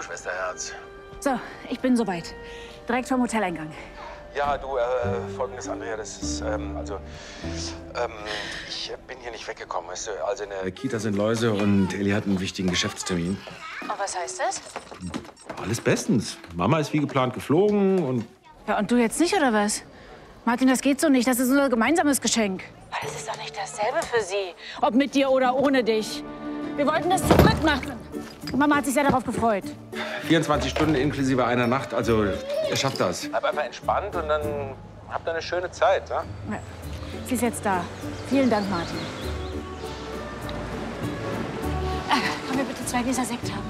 Schwesterherz. So, ich bin soweit. Direkt vom Hoteleingang. Ja, du, folgendes, Andrea, das ist, ich bin hier nicht weggekommen, weißt du. Also in der Kita sind Läuse und Elli hat einen wichtigen Geschäftstermin. Und was heißt das? Alles bestens. Mama ist wie geplant geflogen und... Ja, und du jetzt nicht, oder was? Martin, das geht so nicht. Das ist unser gemeinsames Geschenk. Aber das ist doch nicht dasselbe für sie. Ob mit dir oder ohne dich. Wir wollten das zu dritt machen. Mama hat sich sehr darauf gefreut. 24 Stunden inklusive einer Nacht, also ihr schafft das. Bleib einfach entspannt und dann habt ihr eine schöne Zeit, ja? Ja. Sie ist jetzt da. Vielen Dank, Martin. Können wir bitte 2 Gläser Sekt haben?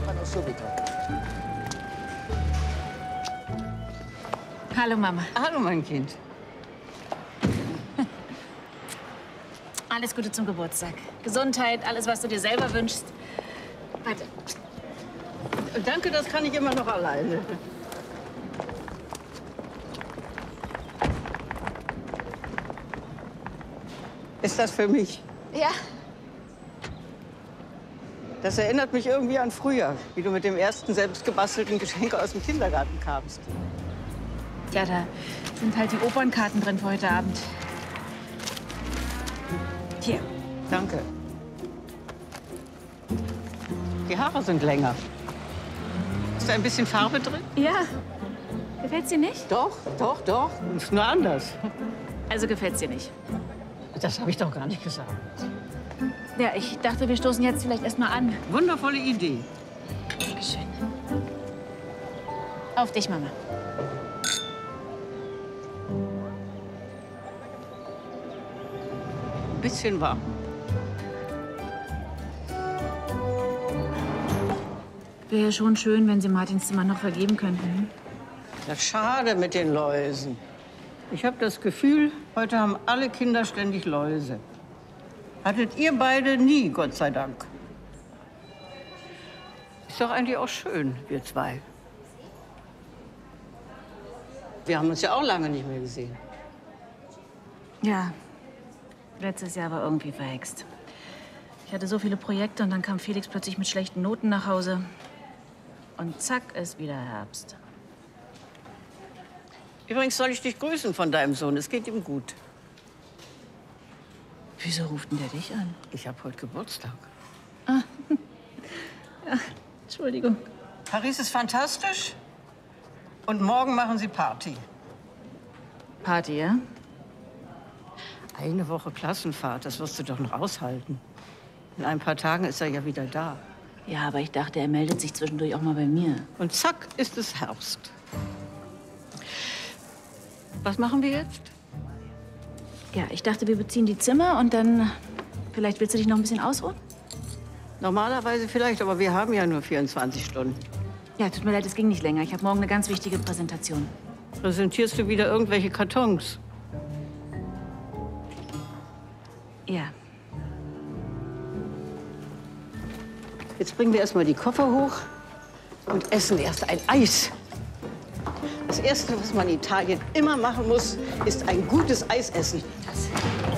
Hallo, Mama. Hallo, mein Kind. Alles Gute zum Geburtstag. Gesundheit, alles, was du dir selber wünschst. Warte. Danke, das kann ich immer noch alleine. Ist das für mich? Ja. Das erinnert mich irgendwie an früher, wie du mit dem ersten selbstgebastelten Geschenk aus dem Kindergarten kamst. Ja, da sind halt die Opernkarten drin für heute Abend. Hier. Danke. Die Haare sind länger. Ist da ein bisschen Farbe drin? Ja. Gefällt's dir nicht? Doch, doch, doch. Ist nur anders. Also gefällt's dir nicht? Das habe ich doch gar nicht gesagt. Ja, ich dachte, wir stoßen jetzt vielleicht erst mal an. Wundervolle Idee. Dankeschön. Auf dich, Mama. Ein bisschen warm. Wäre ja schon schön, wenn Sie Martins Zimmer noch vergeben könnten. Ja, schade mit den Läusen. Ich habe das Gefühl, heute haben alle Kinder ständig Läuse. Hattet ihr beide nie, Gott sei Dank. Ist doch eigentlich auch schön, wir zwei. Wir haben uns ja auch lange nicht mehr gesehen. Ja, letztes Jahr war irgendwie verhext. Ich hatte so viele Projekte und dann kam Felix plötzlich mit schlechten Noten nach Hause. Und zack, ist wieder Herbst. Übrigens soll ich dich grüßen von deinem Sohn. Es geht ihm gut. Wieso ruft denn der dich an? Ich habe heute Geburtstag. Ah. Ja, Entschuldigung. Paris ist fantastisch. Und morgen machen sie Party. Party, ja? Eine Woche Klassenfahrt, das wirst du doch noch aushalten. In ein paar Tagen ist er ja wieder da. Ja, aber ich dachte, er meldet sich zwischendurch auch mal bei mir. Und zack, ist es Herbst. Was machen wir jetzt? Ja, ich dachte, wir beziehen die Zimmer und dann... Vielleicht willst du dich noch ein bisschen ausruhen? Normalerweise vielleicht, aber wir haben ja nur 24 Stunden. Ja, tut mir leid, es ging nicht länger. Ich habe morgen eine ganz wichtige Präsentation. Präsentierst du wieder irgendwelche Kartons? Ja. Jetzt bringen wir erstmal die Koffer hoch und essen erst ein Eis. Das Erste, was man in Italien immer machen muss, ist ein gutes Eis essen. Das